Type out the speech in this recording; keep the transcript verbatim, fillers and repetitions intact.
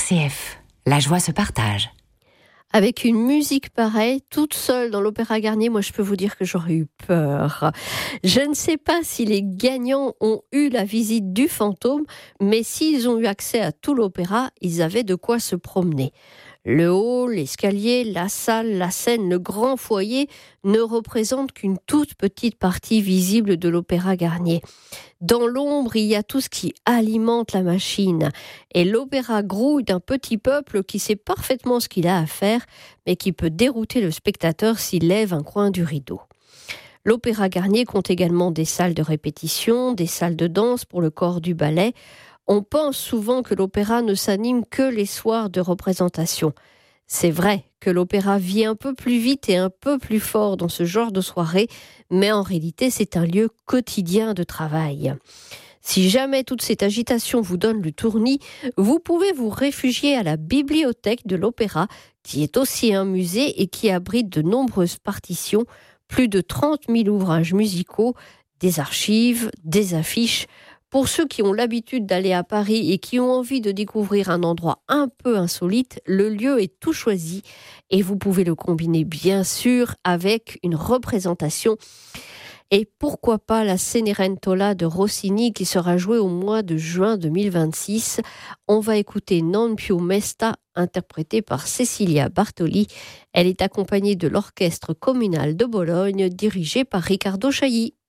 C F, la joie se partage. Avec une musique pareille, toute seule dans l'Opéra Garnier, moi je peux vous dire que j'aurais eu peur. Je ne sais pas si les gagnants ont eu la visite du fantôme, mais s'ils ont eu accès à tout l'opéra, ils avaient de quoi se promener. Le hall, l'escalier, la salle, la scène, le grand foyer ne représentent qu'une toute petite partie visible de l'Opéra Garnier. Dans l'ombre, il y a tout ce qui alimente la machine. Et l'opéra grouille d'un petit peuple qui sait parfaitement ce qu'il a à faire, mais qui peut dérouter le spectateur s'il lève un coin du rideau. L'Opéra Garnier compte également des salles de répétition, des salles de danse pour le corps du ballet. On pense souvent que l'opéra ne s'anime que les soirs de représentation. C'est vrai que l'opéra vit un peu plus vite et un peu plus fort dans ce genre de soirée, mais en réalité, c'est un lieu quotidien de travail. Si jamais toute cette agitation vous donne le tournis, vous pouvez vous réfugier à la bibliothèque de l'opéra, qui est aussi un musée et qui abrite de nombreuses partitions, plus de trente mille ouvrages musicaux, des archives, des affiches. Pour ceux qui ont l'habitude d'aller à Paris et qui ont envie de découvrir un endroit un peu insolite, le lieu est tout choisi et vous pouvez le combiner bien sûr avec une représentation. Et pourquoi pas la Cenerentola de Rossini qui sera jouée au mois de juin deux mille vingt-six. On va écouter Non più mesta, interprétée par Cecilia Bartoli. Elle est accompagnée de l'orchestre communal de Bologne dirigé par Riccardo Chailly.